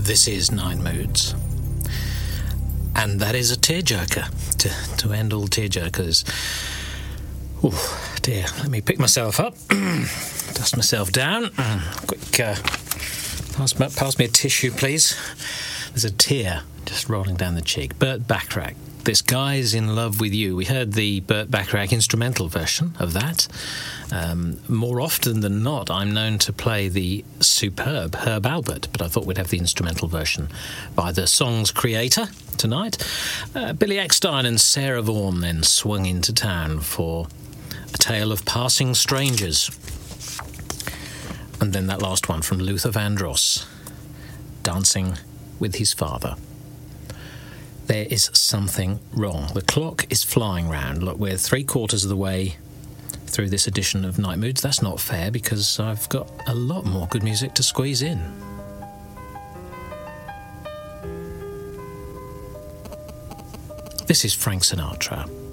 This is Night Moods. And that is a tearjerker, to end all tearjerkers. Oh, dear. Let me pick myself up, dust myself down. Quick, pass me a tissue, please. There's a tear just rolling down the cheek. Burt Bacharach, This Guy's in Love with You. We heard the Burt Bacharach instrumental version of that. More often than not, I'm known to play the superb Herb Alpert, but I thought we'd have the instrumental version by the song's creator tonight. Billy Eckstine and Sarah Vaughan then swung into town for A Tale of Passing Strangers. And then that last one from Luther Vandross, Dancing with His Father. There is something wrong. The clock is flying round. Look, we're 3/4 of the way through this edition of Night Moods. That's not fair because I've got a lot more good music to squeeze in. This is Frank Sinatra.